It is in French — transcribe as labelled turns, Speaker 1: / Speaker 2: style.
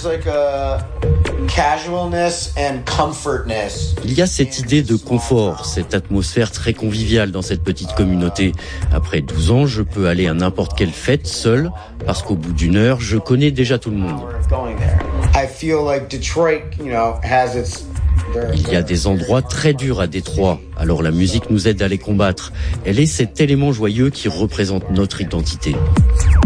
Speaker 1: Il y a cette idée de confort, cette atmosphère très conviviale dans cette petite communauté. Après 12 ans, je peux aller à n'importe quelle fête seul, parce qu'au bout d'une heure, je connais déjà tout le monde. Il y a des endroits très durs à Détroit, alors la musique nous aide à les combattre. Elle est cet élément joyeux qui représente notre identité.